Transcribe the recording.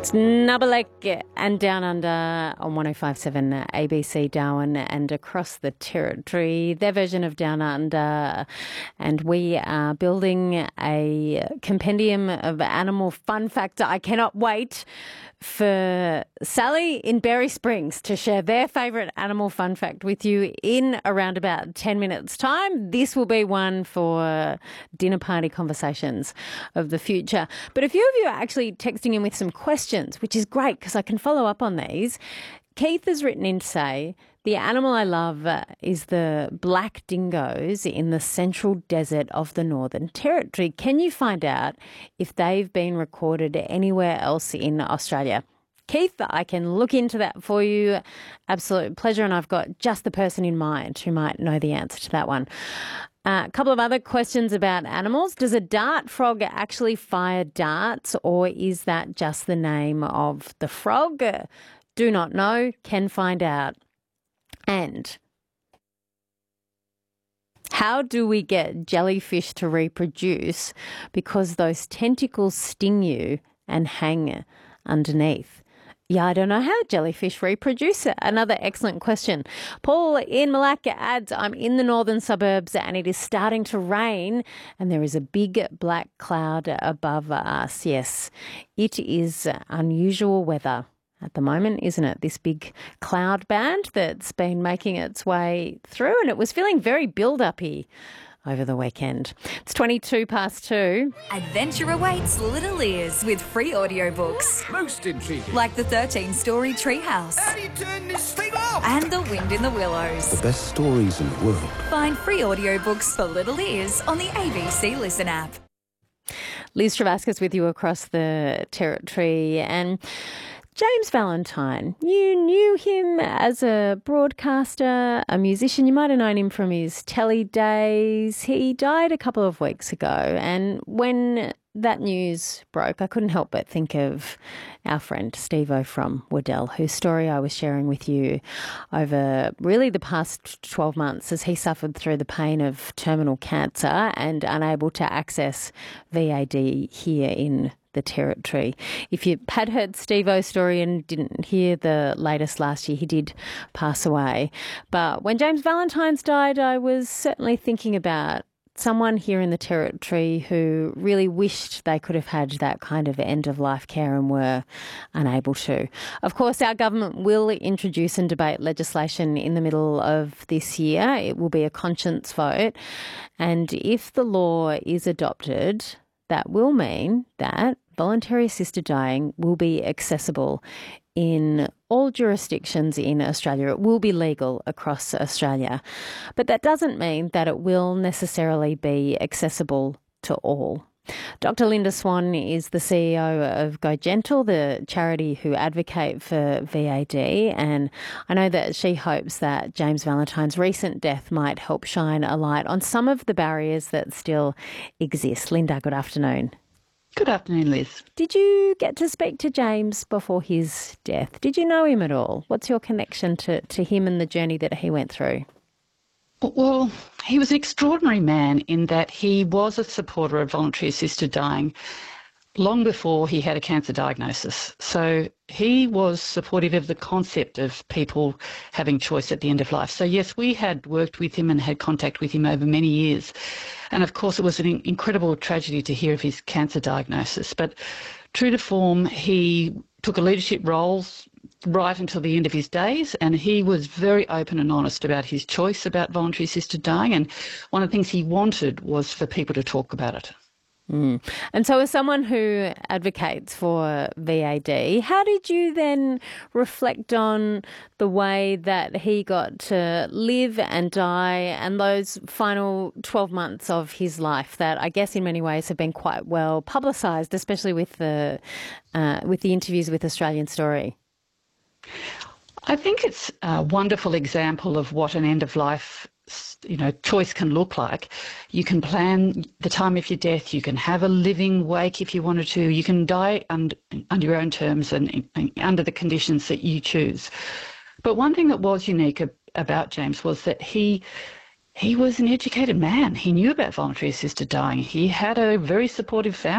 Nabalek and Down Under on 105.7 ABC Darwin and across the territory, their version of Down Under. And we are building a compendium of animal fun facts. I cannot wait for Sally in Berry Springs to share their favourite animal fun fact with you in around about 10 minutes' time. This will be one for dinner party conversations of the future. But a few of you are actually texting in with some questions, which is great because I can follow up on these. Keith has written in to say, the animal I love is the black dingoes in the central desert of the Northern Territory. Can you find out if they've been recorded anywhere else in Australia? Keith, I can look into that for you. Absolute pleasure. And I've got just the person in mind who might know the answer to that one. A couple of other questions about animals. Does a dart frog actually fire darts, or is that just the name of the frog? Do not know. Can find out. And how do we get jellyfish to reproduce? Because those tentacles sting you and hang underneath. Yeah, I don't know how jellyfish reproduce. Another excellent question. Paul in Malacca adds, I'm in the northern suburbs and it is starting to rain and there is a big black cloud above us. Yes, it is unusual weather at the moment, isn't it? This big cloud band that's been making its way through, and it was feeling very build-up-y over the weekend. It's 2:22. Adventure awaits Little Ears with free audiobooks. Most intriguing. Like the 13-story Treehouse. How do you turn this thing off? And The Wind in the Willows. The best stories in the world. Find free audiobooks for Little Ears on the ABC Listen app. Liz Travascus with you across the territory. And James Valentine, you knew him as a broadcaster, a musician. You might have known him from his telly days. He died a couple of weeks ago, and when that news broke, I couldn't help but think of our friend Steve-O from Waddell, whose story I was sharing with you over really the past 12 months as he suffered through the pain of terminal cancer and unable to access VAD here in the territory. If you had heard Steve-O's story and didn't hear the latest last year, he did pass away. But when James Valentine's died, I was certainly thinking about someone here in the territory who really wished they could have had that kind of end-of-life care and were unable to. Of course, our government will introduce and debate legislation in the middle of this year. It will be a conscience vote. And if the law is adopted, that will mean that voluntary assisted dying will be accessible in all jurisdictions in Australia. It will be legal across Australia. But that doesn't mean that it will necessarily be accessible to all. Dr. Linda Swan is the CEO of Go Gentle, the charity who advocate for VAD, and I know that she hopes that James Valentine's recent death might help shine a light on some of the barriers that still exist. Linda, good afternoon. Good afternoon, Liz. Did you get to speak to James before his death? Did you know him at all? What's your connection to him and the journey that he went through? Well, he was an extraordinary man in that he was a supporter of voluntary assisted dying long before he had a cancer diagnosis. So he was supportive of the concept of people having choice at the end of life. So yes, we had worked with him and had contact with him over many years. And of course, it was an incredible tragedy to hear of his cancer diagnosis. But true to form, he took a leadership role right until the end of his days, and he was very open and honest about his choice about voluntary assisted dying, and one of the things he wanted was for people to talk about it. And so as someone who advocates for VAD, how did you then reflect on the way that he got to live and die and those final 12 months of his life that I guess in many ways have been quite well publicised, especially with the interviews with Australian Story? I think it's a wonderful example of what an end-of-life choice can look like. You can plan the time of your death. You can have a living wake if you wanted to. You can die under your own terms and under the conditions that you choose. But one thing that was unique about James was that he was an educated man. He knew about voluntary assisted dying. He had a very supportive family.